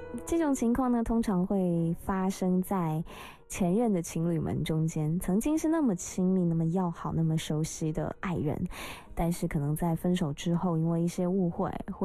这种情况呢，通常会发生在前任的情侣们中间，曾经是那么亲密、那么要好、那么熟悉的爱人，但是可能在分手之后，因为一些误会，